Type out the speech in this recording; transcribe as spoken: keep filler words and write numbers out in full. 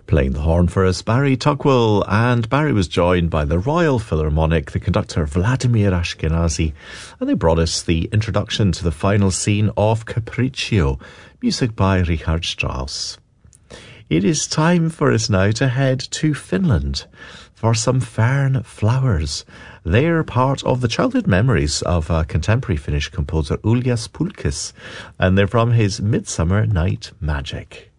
Playing the horn for us, Barry Tuckwell, and Barry was joined by the Royal Philharmonic, the conductor Vladimir Ashkenazy, and they brought us the introduction to the final scene of Capriccio, music by Richard Strauss. It is time for us now to head to Finland for some Fern Flowers. They're part of the childhood memories of a contemporary Finnish composer Uljas Pulkkis, and they're from his Midsummer Night Magic.